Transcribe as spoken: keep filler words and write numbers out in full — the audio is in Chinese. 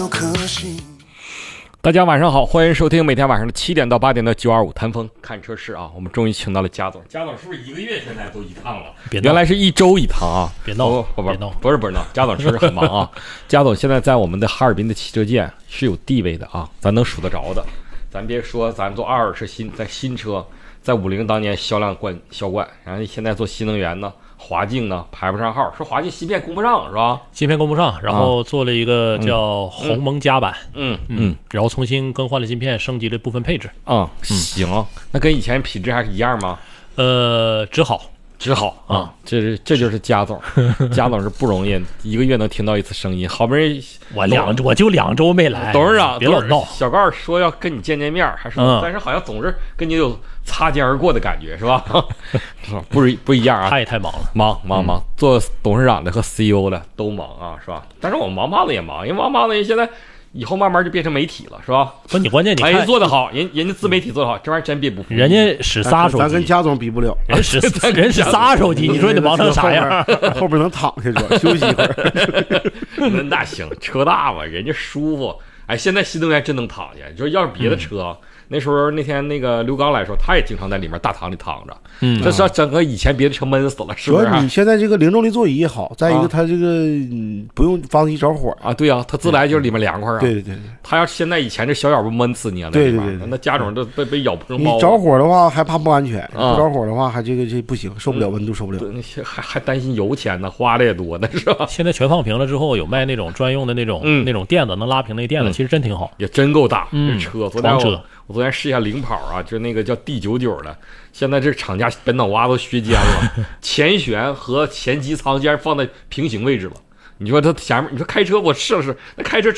有可信。 大家晚上好，欢迎收听每天晚上的七点到八点的九二五谈风看车市啊！我们终于请到了贾总，贾总是不是一个月现在都一趟了？原来是一周一趟啊！ 别闹， 不不别闹， 不是不是闹，贾总确实很忙啊。贾总现在在我们的哈尔滨的汽车界是有地位的啊，咱能数得着的。咱别说咱做二是新，在新车，在五菱当年销量冠销冠，然后现在做新能源呢。华境呢排不上号，说华境芯片供不上是吧？ 芯片供不上，然后做了一个叫鸿蒙加版， 嗯嗯, 嗯，然后重新更换了芯片，升级了部分配置。 嗯，行，那跟以前品质还是一样吗？ 呃，只好。 只好啊、嗯，这是这就是贾总，贾总是不容易，一个月能听到一次声音，好不容易我两我就两周没来， 董事长别老闹。 小高说要跟你见见面，还是、嗯、但是好像总是跟你有擦肩而过的感觉，是吧？是吧？不是不一样啊， 他也太忙了， 忙忙忙，做董事长的和 C E O 的都忙啊，是吧？但是我们王胖子也忙，因为王胖子现在。以后慢慢就变成媒体了，是吧？ 不，你关键你看， 哎，做得好，人人家自媒体做得好，这玩意儿真别不服。 人家使仨手机， 咱跟贾总比不了， 人使人使仨手机，你说你忙成啥样？ 后边能躺下去休息一会儿。 那那行，车大吧，人家舒服。哎，现在新能源真能躺下。你说要是别的车，嗯、那时候那天那个刘刚来说，他也经常在里面大堂里躺着。嗯，这是整个以前别的车闷死了，是不是？ 主要你现在这个零重力座椅也好，再一个它这个、嗯、不用发动机着火啊。对啊，它自来就是里面凉快啊。 对对对， 他要现在以前这小咬不闷死你啊？ 对对对， 那家长都被被咬成包。 你着火的话还怕不安全， 啊、 不着火的话还这个这不行，受不了温度受不了。 对，还还担心油钱呢，花的也多呢，是吧？ 现在全放平了之后，有卖那种专用的那种、嗯、那种垫子，能拉平那垫子，嗯、其实真挺好。 也真够大， 嗯、 这车。昨天我我昨天试一下领跑啊，就那个叫 D 九九 的，现在这厂家本脑蛙都削尖了，前悬和前机舱竟然放在平行位置了。你说他前面，你说开车我试了试，那开车。